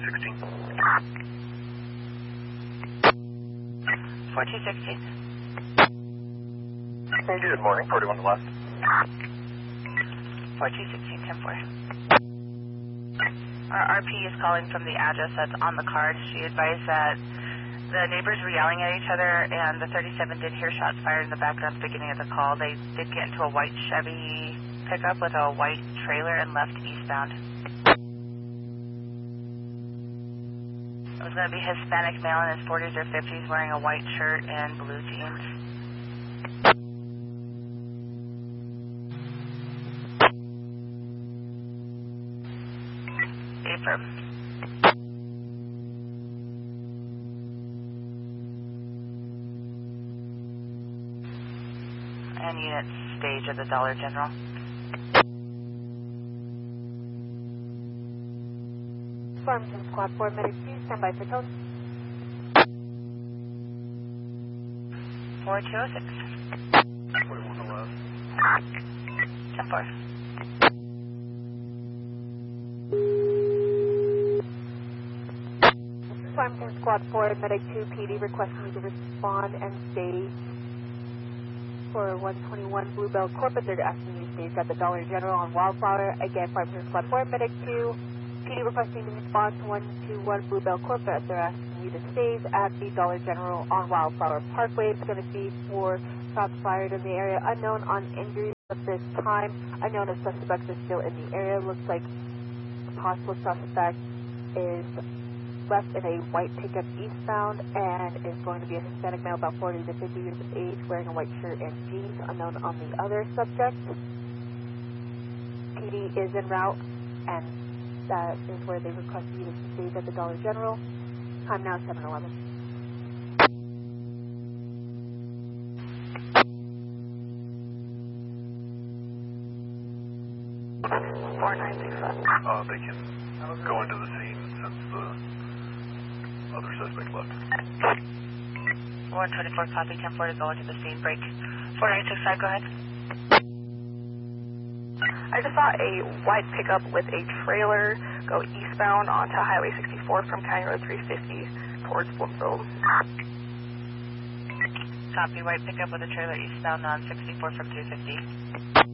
4216. 4216. Good morning, 41 to left. 4216, 10-4. Our RP is calling from the address that's on the card. She advised that the neighbors were yelling at each other, and the 37 did hear shots fired in the background at the beginning of the call. They did get into a white Chevy pickup with a white trailer and left eastbound. It was going to be Hispanic male in his 40s or 50s wearing a white shirt and blue jeans. Affirm. And unit stage at the Dollar General. Farmington Squad 4, Medic 2, standby for tone. 4206. 41 to left. 10-4. Farmington Squad 4, Medic 2, PD requesting you to respond and stay for 121 Bluebell Corporate. They're asking you to stay at the Dollar General on Wildflower. Again, Farmington Squad 4, Medic 2, PD requesting to respond to 121 Bluebell Corporate. They're asking you to stay at the Dollar General on Wildflower Parkway. It's going to be for shots fired in the area. Unknown on injuries at this time. Unknown if suspects are still in the area. Looks like the possible suspect is left in a white pickup eastbound and is going to be a Hispanic male about 40 to 50 years of age wearing a white shirt and jeans. Unknown on the other subject. PD is en route and that is where they request you to stay at the Dollar General. Time now 7:11. They can go into the scene since the other suspect left. 124 copy, 10-4 to go into the scene. Break. 4965, go ahead. I just saw a white pickup with a trailer go eastbound onto Highway 64 from County Road 350 towards Bloomfield. Copy, white pickup with a trailer eastbound on 64 from 350.